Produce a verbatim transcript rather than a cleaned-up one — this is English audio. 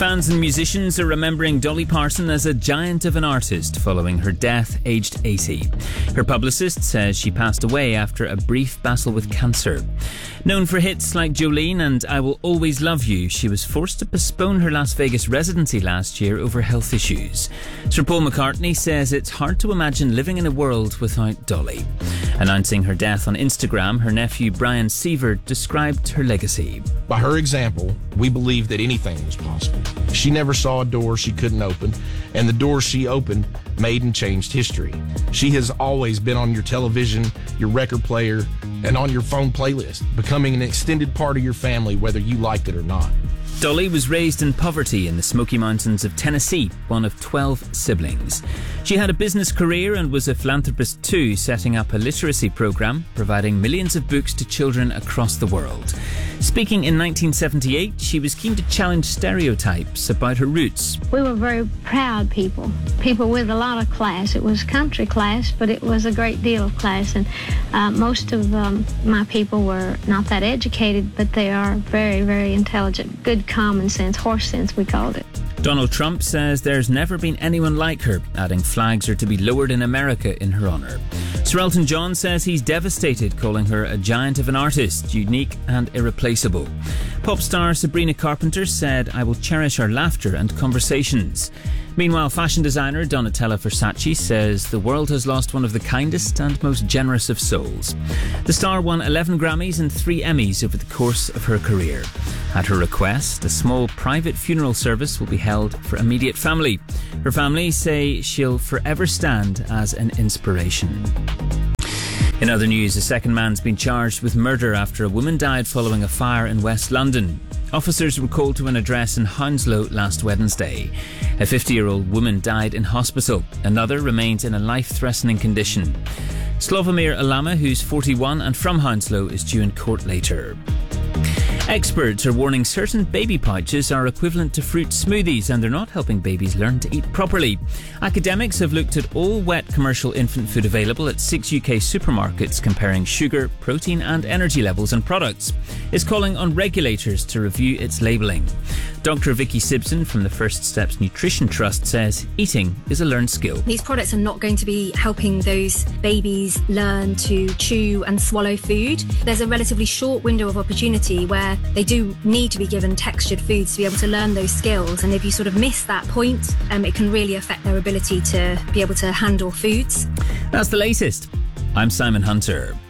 Fans and musicians are remembering Dolly Parton as a giant of an artist following her death, aged eighty. Her publicist says she passed away after a brief battle with cancer. Known for hits like Jolene and I Will Always Love You, she was forced to postpone her Las Vegas residency last year over health issues. Sir Paul McCartney says it's hard to imagine living in a world without Dolly. Announcing her death on Instagram, her nephew Brian Seaver described her legacy. By her example, we believed that anything was possible. She never saw a door she couldn't open, and the doors she opened made and changed history. She has always been on your television, your record player, and on your phone playlist, becoming an extended part of your family whether you liked it or not. Dolly was raised in poverty in the Smoky Mountains of Tennessee, one of twelve siblings. She had a business career and was a philanthropist too, setting up a literacy program, providing millions of books to children across the world. Speaking in nineteen seventy-eight, she was keen to challenge stereotypes about her roots. We were very proud people, people with a lot of class. It was country class, but it was a great deal of class. And uh, most of um, my people were not that educated, but they are very, very intelligent. Good common sense, horse sense, we called it. Donald Trump says there's never been anyone like her, adding flags are to be lowered in America in her honour. Sir Elton John says he's devastated, calling her a giant of an artist, unique and irreplaceable. Pop star Sabrina Carpenter said, I will cherish our laughter and conversations. Meanwhile, fashion designer Donatella Versace says the world has lost one of the kindest and most generous of souls. The star won eleven Grammys and three Emmys over the course of her career. At her request, a small private funeral service will be held for immediate family. Her family say she'll forever stand as an inspiration. In other news, a second man's been charged with murder after a woman died following a fire in West London. Officers were called to an address in Hounslow last Wednesday. A fifty-year-old woman died in hospital. Another remains in a life-threatening condition. Slavomir Alama, who's forty-one and from Hounslow, is due in court later. Experts are warning certain baby pouches are equivalent to fruit smoothies and they're not helping babies learn to eat properly. Academics have looked at all wet commercial infant food available at six U K supermarkets, comparing sugar, protein and energy levels in products. It's calling on regulators to review its labelling. Doctor Vicky Sibson from the First Steps Nutrition Trust says eating is a learned skill. These products are not going to be helping those babies learn to chew and swallow food. There's a relatively short window of opportunity where they do need to be given textured foods to be able to learn those skills, and if you sort of miss that point, um, it can really affect their ability to be able to handle foods. That's the latest. I'm Simon Hunter.